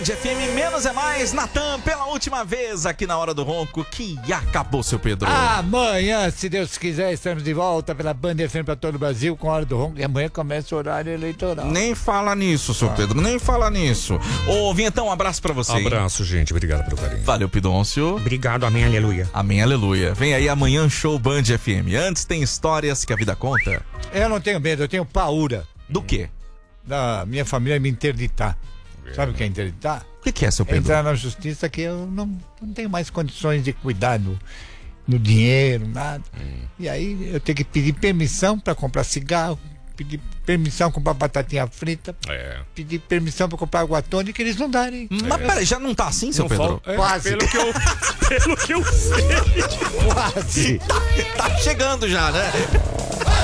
FM, menos é mais, Natan, pela última vez aqui na Hora do Ronco, que acabou, seu Pedro. Amanhã, se Deus quiser, estamos de volta pela Band FM para todo o Brasil com a Hora do Ronco, e amanhã começa o horário eleitoral. Nem fala nisso, seu Pedro, nem fala nisso. Ô, Vinhetão, um abraço pra você. Abraço, gente, obrigado pelo carinho. Valeu, Pidôncio. Obrigado, amém, aleluia. Amém, aleluia. Vem aí amanhã, show Band FM. Antes tem histórias que a vida conta. Eu não tenho medo, eu tenho paura Do quê? da minha família me interditar. Sabe o que é interditar? O que é, seu Pedro? Entrar na justiça que eu não tenho mais condições de cuidar no dinheiro, nada. E aí eu tenho que pedir permissão para comprar cigarro, pedir permissão para comprar batatinha frita, pedir permissão para comprar água tônica, eles não darem. Mas peraí, já não tá assim, seu Pedro? Quase. Pelo que eu sei. Quase. Tá chegando já, né?